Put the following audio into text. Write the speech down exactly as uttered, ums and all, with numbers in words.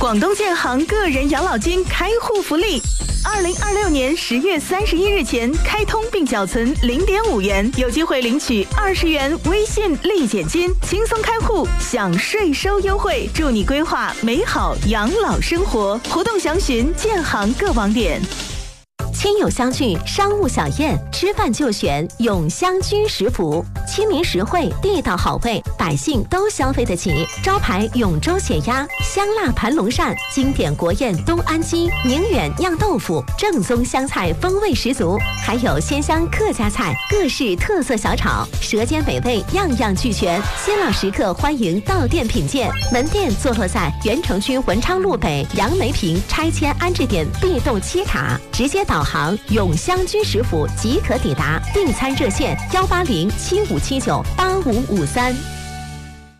广东建行个人养老金开户福利，二零二六年十月三十一日前开通并缴存零点五元，有机会领取二十元微信立减金，轻松开户享税收优惠，助你规划美好养老生活。活动详询建行各网点。 亲友相聚，商务小宴，吃饭就选永香居食府，亲民实惠，地道好味，百姓都消费得起。招牌永州血鸭、香辣盘龙鳝，经典国宴东安鸡、宁远酿豆腐，正宗湘菜风味十足，还有鲜香客家菜，各式特色小炒，舌尖美味，样样俱全。新老食客欢迎到店品鉴。门店坐落在原城区文昌路北杨梅坪拆迁安置点 B 栋七卡，直接导航永香居食府即可抵达。订餐热线：幺八零七五七九八五五三。